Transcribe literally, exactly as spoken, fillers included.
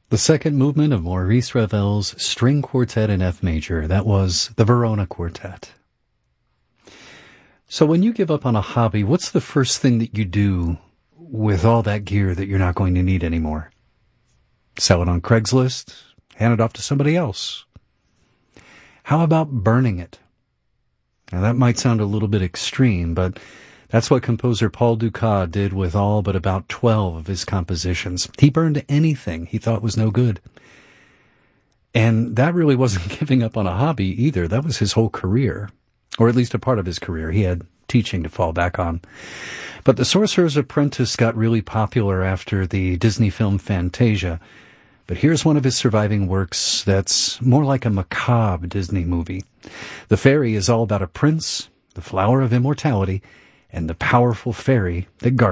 The second movement of Maurice Ravel's String Quartet in F major, that was the Verona Quartet. So when you give up on a hobby, what's the first thing that you do with all that gear that you're not going to need anymore? Sell it on Craigslist? Hand it off to somebody else? How about burning it? Now that might sound a little bit extreme, but that's what composer Paul Dukas did with all but about twelve of his compositions. He burned anything he thought was no good. And that really wasn't giving up on a hobby either. That was his whole career, or at least a part of his career. He had teaching to fall back on. But The Sorcerer's Apprentice got really popular after the Disney film Fantasia. But here's one of his surviving works that's more like a macabre Disney movie. The Fairy is all about a prince, the flower of immortality, and the powerful fairy that guards